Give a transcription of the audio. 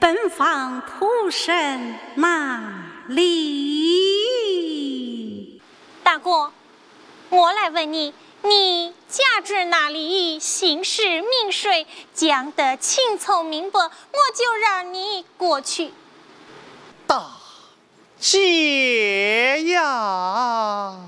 本房仆身哪里？ 大哥，我来问你，你家住哪里？姓氏名谁？讲得清楚明白，我就让你过去。 大姐呀！